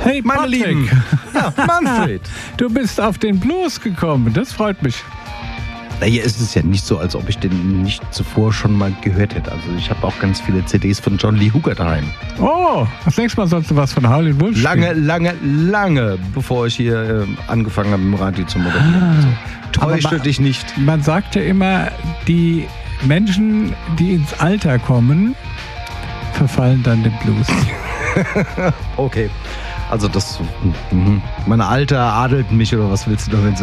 Hey, meine Patrick. Lieben. Ja, Manfred. Du bist auf den Blues gekommen, das freut mich. Naja, es ist ja nicht so, als ob ich den nicht zuvor schon mal gehört hätte. Also ich habe auch ganz viele CDs von John Lee Hooker daheim. Oh, das nächste Mal sollst du was von Howlin' Wolf spielen. Lange, bevor ich hier angefangen habe, im Radio zu moderieren. Täusche dich nicht. Man sagt ja immer, die Menschen, die ins Alter kommen, verfallen dann dem Blues. Okay. Also das, meine Alter adelt mich, oder was willst du damit sagen?